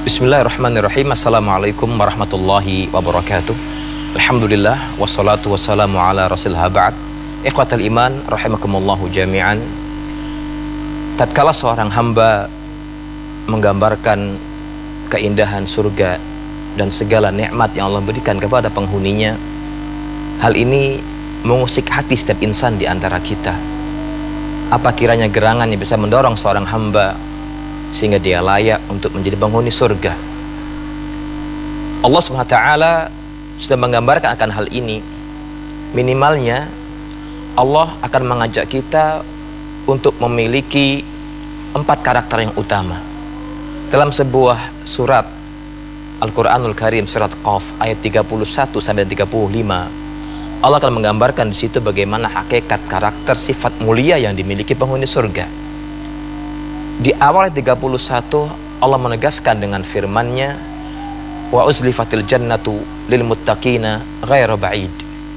Bismillahirrahmanirrahim. Assalamualaikum warahmatullahi wabarakatuh. Alhamdulillah wassalatu wassalamu ala rasulillah ba'd. Ikhwatal iman rahimakumullahu jami'an. Tatkala seorang hamba menggambarkan keindahan surga dan segala nikmat yang Allah berikan kepada penghuninya, hal ini mengusik hati setiap insan di antara kita. Apa kiranya gerangan yang bisa mendorong seorang hamba sehingga dia layak untuk menjadi penghuni surga? Allah SWT sudah menggambarkan akan hal ini. Minimalnya Allah akan mengajak kita untuk memiliki 4 karakter yang utama. Dalam sebuah surat Al-Quranul Karim, surat Qaf ayat 31 sampai 35, Allah akan menggambarkan di situ bagaimana hakikat karakter sifat mulia yang dimiliki penghuni surga. Di awal 31 Allah menegaskan dengan firman-Nya, wa uzlifatil jannatu lil muttaqina ghairu ba'id.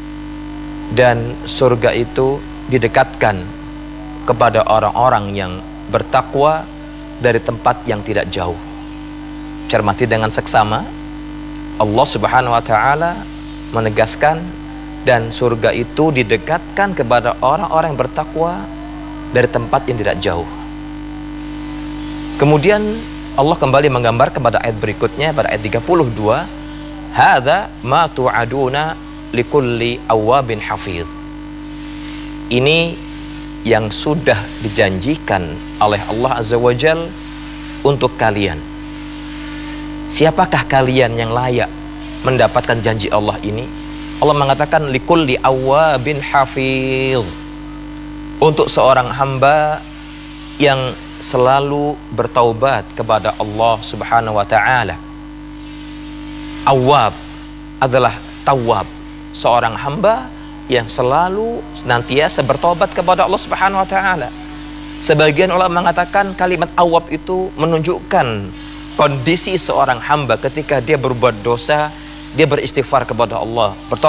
Dan surga itu didekatkan kepada orang-orang yang bertakwa dari tempat yang tidak jauh. Cermati dengan seksama, Allah Subhanahu wa taala menegaskan dan surga itu didekatkan kepada orang-orang yang bertakwa dari tempat yang tidak jauh. Kemudian Allah kembali menggambarkan pada ayat berikutnya, pada ayat 32, hadza ma tu'aduna likulli awwabin hafidh. Ini yang sudah dijanjikan oleh Allah Azza wa Jal untuk kalian. Siapakah kalian yang layak mendapatkan janji Allah ini? Allah mengatakan likulli awwabin hafidh, untuk seorang hamba yang selalu bertaubat kepada Allah Subhanahu wa taala. Awwab adalah tawab, seorang hamba yang selalu senantiasa bertobat kepada Allah Subhanahu wa taala. Sebagian ulama mengatakan kalimat awwab itu menunjukkan kondisi seorang hamba ketika dia berbuat dosa, dia beristighfar kepada Allah,